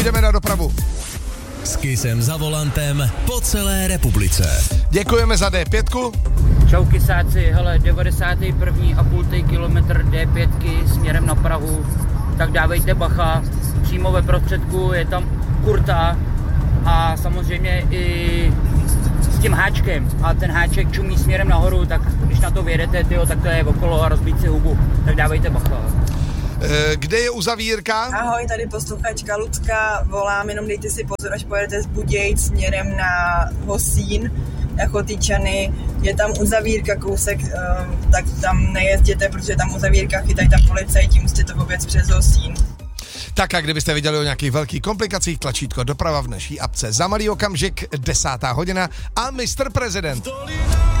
Jdeme na dopravu. S Kissem za volantem po celé republice. Děkujeme za D5. Čau kysáci, hele, 91,5 kilometr D5 směrem na Prahu, tak dávejte bacha, přímo ve prostředku je tam kurta a samozřejmě i s tím háčkem a ten háček čumí směrem nahoru, tak když na to vyjedete, tyjo, tak to je okolo a rozbít si hubu, tak dávejte bacha. Kde je uzavírka? Ahoj, tady posluchačka Lucka, volám, jenom dejte si pozor, až pojedete z Budějc směrem na Hosín, na Chotyčany, je tam uzavírka kousek, tak tam nejezděte, protože tam uzavírka chytají tam policajti, musíte to oběc přes Hosín. Tak a kdybyste viděli o nějakých velkých komplikacích, tlačítko doprava v naší apce. Za malý okamžik 10. hodina a Mr. Prezident.